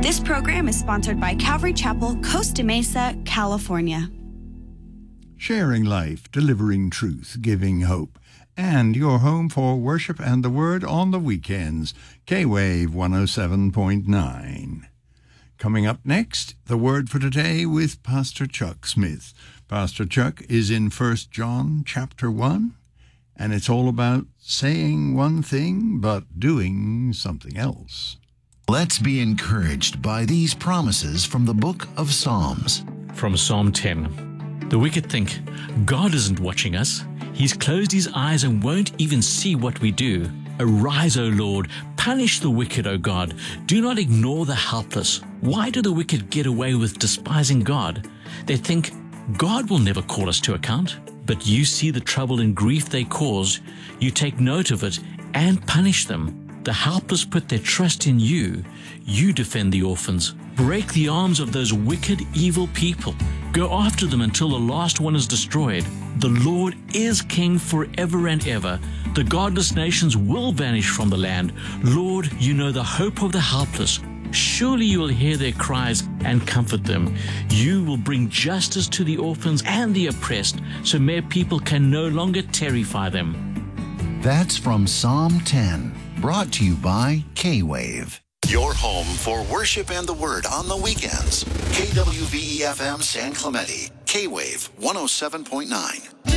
This program is sponsored by Calvary Chapel, Costa Mesa, California. Sharing life, delivering truth, giving hope, and your home for worship and the Word on the weekends. K-Wave 107.9. Coming up next, the Word for Today with Pastor Chuck Smith. Pastor Chuck is in 1 John chapter 1, and it's all about saying one thing but doing something else. Let's be encouraged by these promises from the book of Psalms. From Psalm 10. The wicked think, God isn't watching us. He's closed his eyes and won't even see what we do. Arise, O Lord, punish the wicked, O God. Do not ignore the helpless. Why do the wicked get away with despising God? They think, God will never call us to account. But you see the trouble and grief they cause. You take note of it and punish them. The helpless put their trust in you. You defend the orphans. Break the arms of those wicked, evil people. Go after them until the last one is destroyed. The Lord is king forever and ever. The godless nations will vanish from the land. Lord, you know the hope of the helpless. Surely you will hear their cries and comfort them. You will bring justice to the orphans and the oppressed, so mere people can no longer terrify them. That's from Psalm 10, brought to you by K-Wave. Your home for worship and the Word on the weekends. KWVE-FM San Clemente, K-Wave 107.9.